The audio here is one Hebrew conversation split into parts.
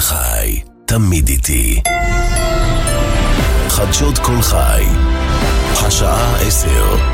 חי, תמיד איתי. חדשות כל חי, השעה 10.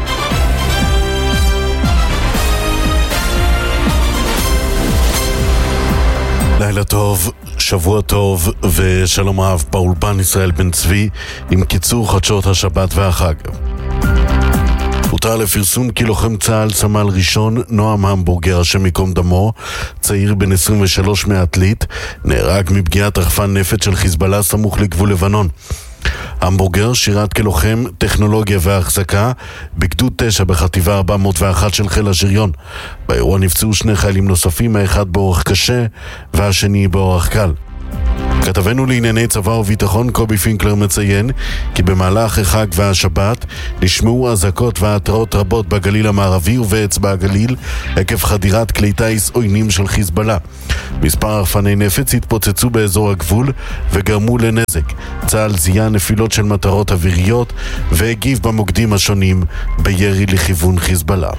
לילה טוב, שבוע טוב ושלום רב, באולפן ישראל בן צבי עם קיצור חדשות השבת והחג. הותר לפרסום כי לוחם צה"ל סמל ראשון נועם המבורגר, השם ייקום דמו, צעיר בן 23 מעתלית, נהרג מפגיעת רחפן נפץ של חיזבאללה סמוך לגבול לבנון. המבורגר שירת כלוחם טכנולוגיה והחזקה בגדוד 9 בחטיבה 401 של חיל השריון. באירוע נפצעו שני חיילים נוספים, האחד באורח קשה והשני באורח קל. כתבנו לענייני צבא וביטחון קובי פינקלר מציין כי במהלך החג והשבת נשמעו אזעקות והתראות רבות בגליל המערבי ובאצבע הגליל עקב חדירת כלי טיס עוינים של חיזבאללה. מספר רחפני נפץ התפוצצו באזור הגבול וגרמו לנזק. צה"ל זיהה נפילות של מטרות אוויריות והגיב במוקדים השונים בירי לכיוון חיזבאללה.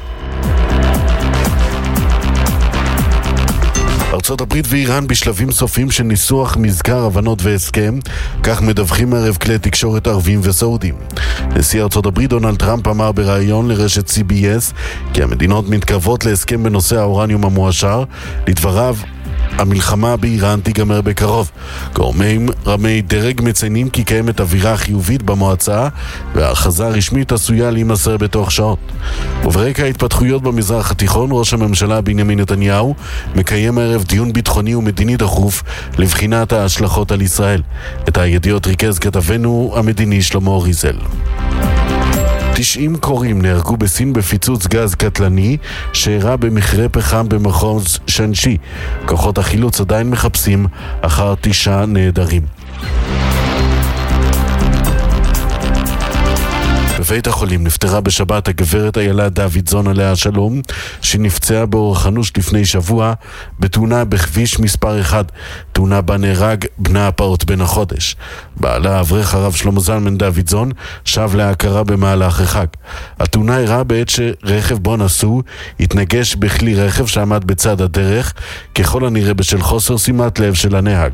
ארצות הברית ואיראן בשלבים סופיים של ניסוח מזכר הבנות והסכם, כך מדווחים ערב כלי תקשורת ערבים וסעודים. נשיא ארצות הברית דונלד טראמפ אמר בראיון לרשת CBS כי המדינות מתקרבות להסכם בנושא האורניום המועשר. לדבריו, המלחמה באיראן תיגמר בקרוב. גורמים רמי דרג מציינים כי קיימת אווירה חיובית במועצה וההכרזה הרשמית עשויה להימסר בתוך שעות. וברקע ההתפתחויות במזרח התיכון, ראש הממשלה בנימין נתניהו מקיים ערב דיון ביטחוני ומדיני דחוף לבחינת ההשלכות על ישראל. את הידיעות ריכז כתבנו המדיני שלמה ריזל. 90 קוראים נהרגו בסין בפיצוץ גז קטלני שאירע במכרה פחם במחוז שנשי. כוחות החילוץ עדיין מחפשים אחר 9 נעדרים. בבית החולים נפטרה בשבת הגברת איילה דוידזון עליה השלום, שנפצעה באורח אנוש לפני שבוע בתאונה בכביש מספר 1, תאונה בה נהרג בנה הפעוט בן החודש. בעלה אברך הרב שלמה זלמן דוידזון שב להכרה במהלך החג. התאונה אירעה בעת שרכב בו נסעו התנגש בכלי רכב שעמד בצד הדרך, ככל הנראה בשל חוסר שימת לב של הנהג.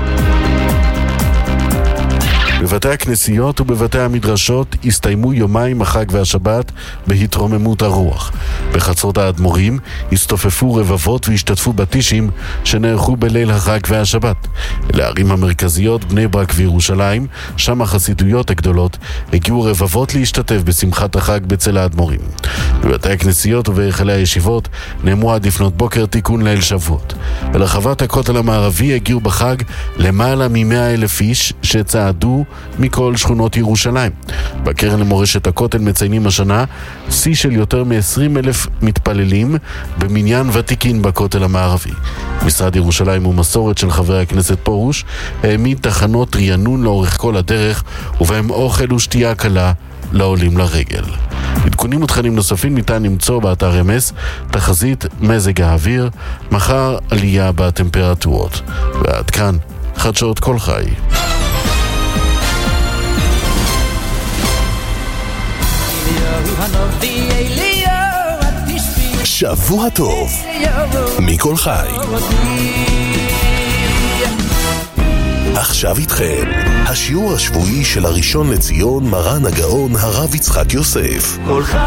בבתי הכנסיות ובבתי המדרשות הסתיימו יומיים החג והשבת בהתרוממות הרוח. בחצרות האדמו"רים הסתופפו רבבות והשתתפו בטישים שנערכו בליל החג והשבת. לערים המרכזיות בני ברק וירושלים, שם החסידויות הגדולות, הגיעו רבבות להשתתף בשמחת החג בצל האדמו"רים. בבתי הכנסיות ובהיכלי הישיבות נאמרו עד לפנות בוקר תיקון ליל שבועות. ולרחבת הכותל המערבי הגיעו בחג למעלה מ100,000 איש שצעדו מכל שכונות ירושלים. בקרן למורשת הכותל מציינים השנה שיא של יותר מ-20,000 מתפללים במניין ותיקין בכותל המערבי. משרד ירושלים ומסורת של חבר הכנסת פורוש העמיד תחנות רענון לאורך כל הדרך, ובהם אוכל ושתייה קלה לעולים לרגל. עדכונים ותכנים נוספים ניתן למצוא באתר אמס, תחזית מזג האוויר, מחר עלייה בטמפרטורות. ועד כאן חדשות כל חי. שבוע טוב מכל חי. עכשיו איתכם השיעור השבועי של הראשון לציון מרן הגאון הרב יצחק יוסף. כל חי